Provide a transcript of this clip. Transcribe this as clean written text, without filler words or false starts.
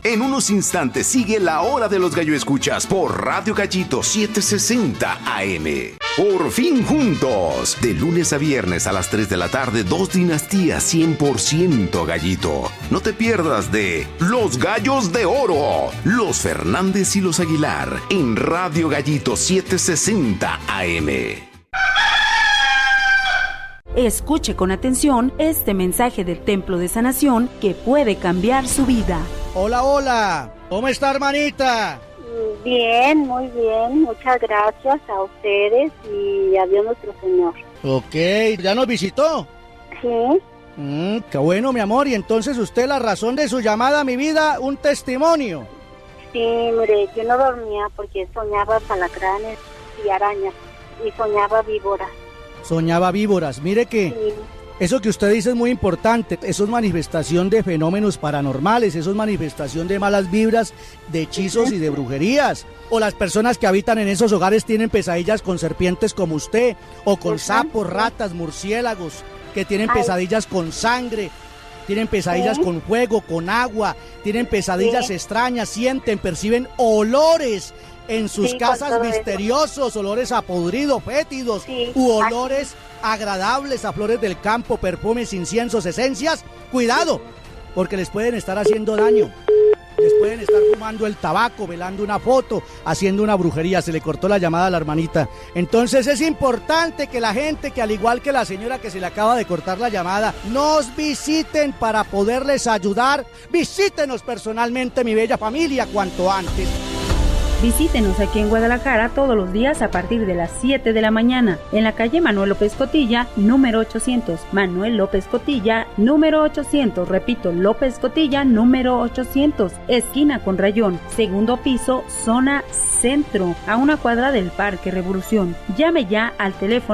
En unos instantes sigue la hora de los gallo escuchas por Radio Gallito 760 AM. Por fin juntos. De lunes a viernes a las 3 de la tarde, 2 dinastías 100% gallito. No te pierdas de Los Gallos de Oro, los Fernández y los Aguilar, en Radio Gallito 760 AM. Escuche con atención este mensaje del Templo de Sanación que puede cambiar su vida. Hola, hola. ¿Cómo está, hermanita? Bien, muy bien. Muchas gracias a ustedes y a Dios nuestro Señor. Ok, ¿ya nos visitó? Sí. Qué bueno, mi amor. Y entonces usted, la razón de su llamada a mi vida, un testimonio. Sí, mire, yo no dormía porque soñaba alacranes y arañas y soñaba víboras. Soñaba víboras. Mire que Sí. eso que usted dice es muy importante. Eso es manifestación de fenómenos paranormales. Eso es manifestación de malas vibras, de hechizos y de brujerías. O las personas que habitan en esos hogares tienen pesadillas con serpientes como usted, o con sapos, ratas, murciélagos, que tienen pesadillas con sangre, tienen pesadillas con fuego, con agua, tienen pesadillas extrañas, sienten, perciben olores en sus casas misteriosos, olores a podrido, fétidos, u olores agradables a flores del campo, perfumes, inciensos, esencias. Cuidado, porque les pueden estar haciendo daño. Les pueden estar fumando el tabaco, velando una foto, haciendo una brujería. Se le cortó la llamada a la hermanita. Entonces es importante que la gente, que al igual que la señora que se le acaba de cortar la llamada, nos visiten para poderles ayudar. Visítenos personalmente, mi bella familia, cuanto antes. Visítenos aquí en Guadalajara todos los días a partir de las 7 de la mañana, en la calle Manuel López Cotilla, número 800. Manuel López Cotilla, número 800. Repito, López Cotilla, número 800. Esquina con Rayón, segundo piso, zona centro, a una cuadra del Parque Revolución. Llame ya al teléfono